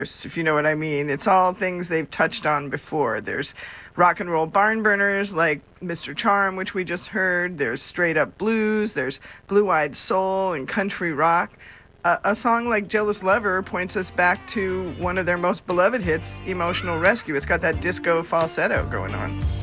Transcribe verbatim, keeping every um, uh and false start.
if you know what I mean. It's all things they've touched on before. There's rock and roll barn burners like Mister Charm, which we just heard. There's straight up blues. There's blue-eyed soul and country rock. Uh, a song like Jealous Lover points us back to one of their most beloved hits, Emotional Rescue. It's got that disco falsetto going on.